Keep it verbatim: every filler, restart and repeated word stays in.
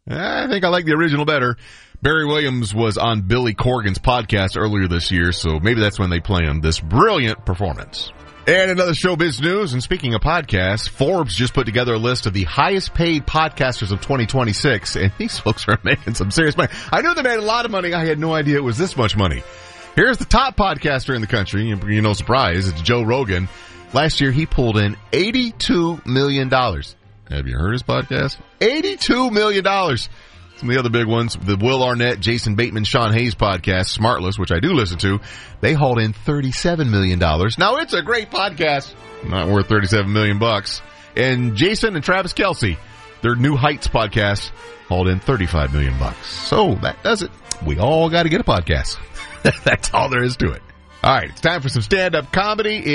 I think I like the original better. Barry Williams was on Billy Corgan's podcast earlier this year, so maybe that's when they planned this brilliant performance. And another showbiz news, and speaking of podcasts, Forbes just put together a list of the highest paid podcasters of twenty twenty-six, and these folks are making some serious money. I knew they made a lot of money. I had no idea it was this much money. Here's the top podcaster in the country. You know, surprise, it's Joe Rogan. Last year, he pulled in eighty-two million dollars. Have you heard his podcast? eighty-two million dollars. Some of the other big ones, the Will Arnett, Jason Bateman, Sean Hayes podcast, Smartless, which I do listen to, they hauled in thirty-seven million dollars. Now, it's a great podcast. Not worth thirty-seven million bucks. And Jason and Travis Kelce, their New Heights podcast, hauled in thirty-five million bucks. So that does it. We all got to get a podcast. That's all there is to it. All right, it's time for some stand-up comedy.